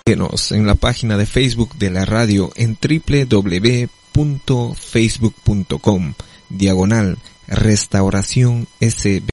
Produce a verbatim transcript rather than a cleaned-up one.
en la página de Facebook de la radio en doble u doble u doble u punto facebook punto com diagonal Restauración S